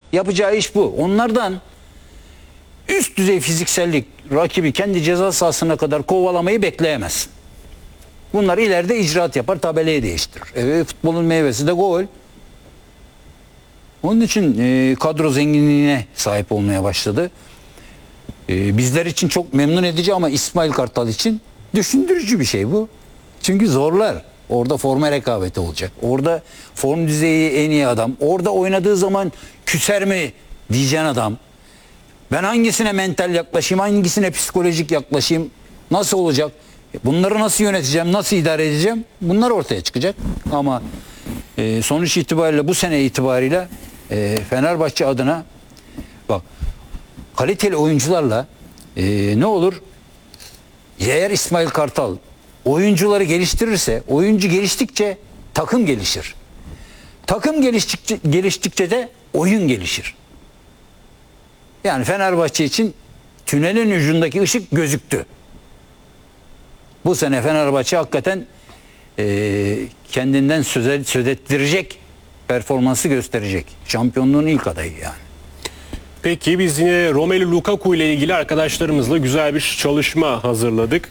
Yapacağı iş bu. Onlardan üst düzey fiziksellik rakibi kendi ceza sahasına kadar kovalamayı bekleyemezsin. Bunlar ileride icraat yapar, tabelayı değiştirir. Futbolun meyvesi de gol. Onun için kadro zenginliğine sahip olmaya başladı. Bizler için çok memnun edici ama İsmail Kartal için düşündürücü bir şey bu. Çünkü zorlar. Orada forma rekabeti olacak. Orada form düzeyi en iyi adam. Orada oynadığı zaman küser mi diyeceğin adam. Ben hangisine mental yaklaşayım, hangisine psikolojik yaklaşayım, nasıl olacak? Bunları nasıl yöneteceğim, nasıl idare edeceğim? Bunlar ortaya çıkacak. Ama sonuç itibariyle bu sene itibariyle Fenerbahçe adına bak kaliteli oyuncularla ne olur? Eğer İsmail Kartal oyuncuları geliştirirse, oyuncu geliştikçe takım gelişir. Takım geliştikçe de oyun gelişir. Yani Fenerbahçe için tünelin ucundaki ışık gözüktü. Bu sene Fenerbahçe hakikaten kendinden söz ettirecek performansı gösterecek. Şampiyonluğun ilk adayı yani. Peki biz yine Romelu Lukaku ile ilgili arkadaşlarımızla güzel bir çalışma hazırladık.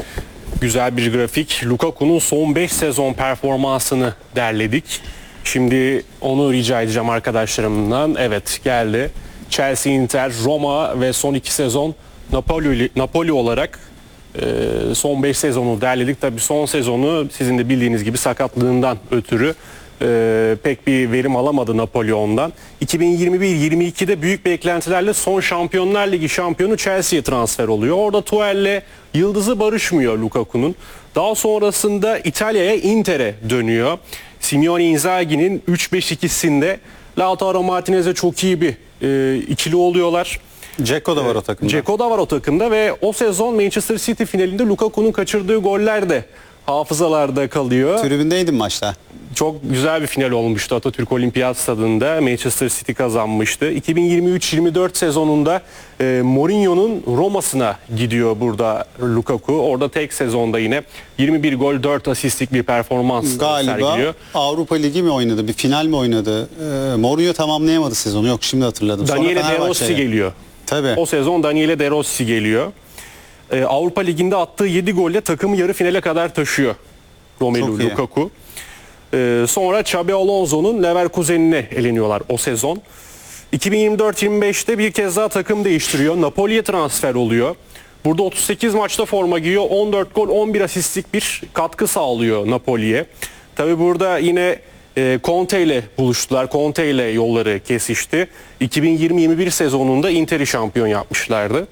Güzel bir grafik. Lukaku'nun son 5 sezon performansını derledik. Şimdi onu rica edeceğim arkadaşlarımdan. Evet geldi. Chelsea, Inter, Roma ve son 2 sezon Napoli olarak son 5 sezonu derledik. Tabii son sezonu sizin de bildiğiniz gibi sakatlığından ötürü pek bir verim alamadı Napolyon'dan. 2021-22'de büyük beklentilerle son Şampiyonlar Ligi şampiyonu Chelsea'ye transfer oluyor. Orada Tuchel'le yıldızı barışmıyor Lukaku'nun. Daha sonrasında İtalya'ya Inter'e dönüyor. Simone Inzaghi'nin 3-5-2'sinde Lautaro Martinez'e çok iyi bir ikili oluyorlar. Dzeko da var o takımda. Dzeko da var o takımda ve o sezon Manchester City finalinde Lukaku'nun kaçırdığı goller de hafızalarda kalıyor. Tribündeydim maçta. Çok güzel bir final olmuştu Atatürk Olimpiyat Stadı'nda. Manchester City kazanmıştı. 2023-24 sezonunda Mourinho'nun Roma'sına gidiyor burada Lukaku. Orada tek sezonda yine 21 gol 4 asistlik bir performans Galiba sergiliyor. Avrupa Ligi mi oynadı? Bir final mi oynadı? Mourinho tamamlayamadı sezonu. Yok şimdi hatırladım. Daniele De Rossi geliyor. Tabii. O sezon Daniele De Rossi geliyor. Avrupa Ligi'nde attığı 7 golle takımı yarı finale kadar taşıyor Romelu Lukaku. Sonra Xabi Alonso'nun Leverkusen'ine eleniyorlar o sezon. 2024-25'te bir kez daha takım değiştiriyor. Napoli'ye transfer oluyor. Burada 38 maçta forma giyiyor. 14 gol 11 asistlik bir katkı sağlıyor Napoli'ye. Tabi burada yine Conte ile buluştular. Conte ile yolları kesişti. 2020-21 sezonunda Inter'i şampiyon yapmışlardı.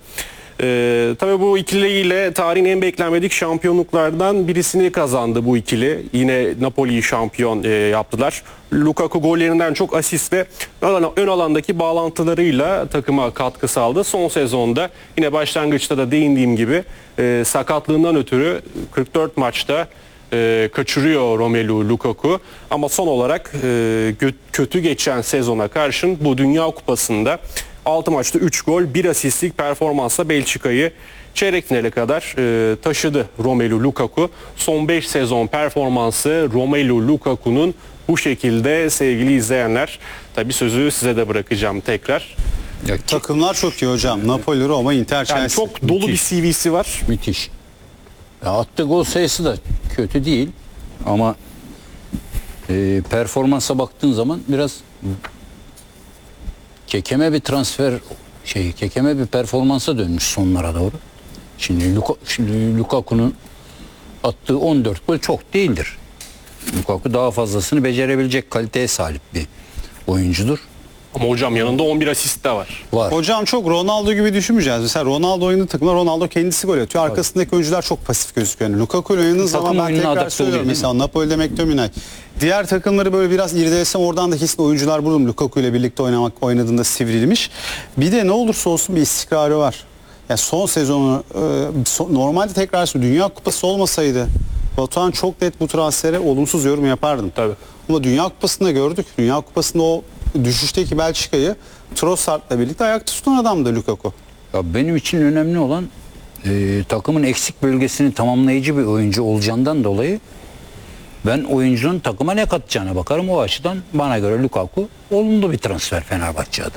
Tabii bu ikiliyle tarihin en beklenmedik şampiyonluklardan birisini kazandı bu ikili. Yine Napoli'yi şampiyon yaptılar. Lukaku gollerinden çok asist ve ön alandaki bağlantılarıyla takıma katkı sağladı. Son sezonda yine başlangıçta da değindiğim gibi sakatlığından ötürü 44 maçta kaçırıyor Romelu Lukaku. Ama son olarak kötü geçen sezona karşın bu Dünya Kupası'nda 6 maçta 3 gol 1 asistlik performansla Belçika'yı çeyrek finale kadar taşıdı Romelu Lukaku. Son 5 sezon performansı Romelu Lukaku'nun bu şekilde sevgili izleyenler. Tabii sözü size de bırakacağım tekrar. Takımlar çok iyi hocam. Napoli, Roma, Inter, Chelsea. Yani çok dolu bir CV'si var. Müthiş. Attığı gol sayısı da kötü değil ama performansa baktığın zaman biraz kekeme bir transfer kekeme bir performansa dönmüş sonlara doğru. Şimdi Lukaku'nun attığı 14 gol çok değildir. Lukaku daha fazlasını becerebilecek kaliteye sahip bir oyuncudur. Ama hocam yanında 11 asist de var. Hocam çok Ronaldo gibi düşünmeyeceğiz. Mesela Ronaldo oynadığı takımda Ronaldo kendisi gol atıyor. Arkasındaki oyuncular çok pasif gözüküyor. Yani Lukaku ile oynadığı zaman ben tekrar söylüyorum. Mesela Napoli'de McTominay. Diğer takımları böyle biraz irdelesem oradan da kesin oyuncular buldum. Lukaku ile birlikte oynadığında sivrilmiş. Bir de ne olursa olsun bir istikrarı var. Yani son sezonu normalde tekrar söylüyorum. Dünya Kupası olmasaydı Batuhan çok net bu transfere olumsuz yorum yapardım. Tabii. Ama Dünya Kupası'nda gördük. Dünya Kupası'nda o düşüşteki Belçika'yı Trossard'la birlikte ayakta tutan adamdı Lukaku. Ya benim için önemli olan takımın eksik bölgesini tamamlayıcı bir oyuncu olacağından dolayı ben oyuncunun takıma ne katacağına bakarım. O açıdan bana göre Lukaku olumlu bir transfer Fenerbahçe adına.